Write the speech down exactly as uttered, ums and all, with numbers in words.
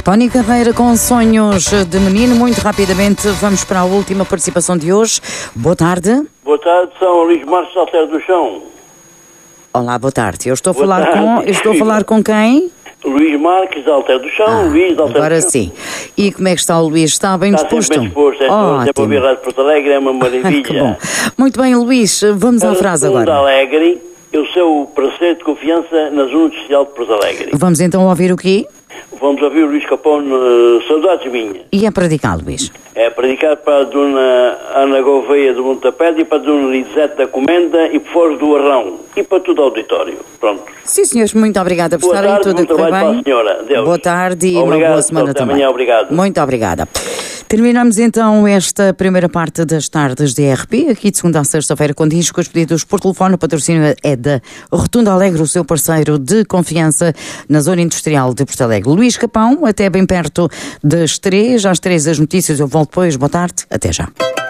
Tony Carreira com sonhos de menino. Muito rapidamente vamos para a última participação de hoje. Boa tarde. Boa tarde, São Luís Marques, Alter do Chão. Olá, boa tarde. Eu estou a Boa falar tarde. com eu estou a falar com quem? Luís Marques, Alter do Chão. Ah, Luís, Alter agora do Chão. sim. E como é que está o Luís? Está bem Está disposto? sempre bem disposto. Esta hora sempre a ouvir a Rádio Porto Alegre é uma maravilha. Que bom. Muito bem, Luís, vamos à frase Porto agora. Alegre, eu sou o parceiro de confiança na Zona Industrial de Porto Alegre. Vamos então ouvir o quê? Vamos ouvir o Luís Capone, uh, Saudades Minhas. E é predicar, Luís. É predicar para a Dona Ana Gouveia do Montapé e para a Dona Lisete da Comenda e por fora do Arrão e para todo o auditório. Pronto. Sim, senhores, muito obrigada por Boa estarem tarde, tudo a bom correr trabalho bem. para a senhora. Deus. Boa tarde e Obrigado, uma boa semana até também. amanhã, obrigado. Muito obrigada. Terminamos então esta primeira parte das tardes de R P, aqui de segunda a sexta-feira, com discos pedidos por telefone. O patrocínio é da Rotunda Alegre, o seu parceiro de confiança na Zona Industrial de Porto Alegre. Luís Capão, até bem perto das três, às três as notícias, eu volto depois. Boa tarde, até já.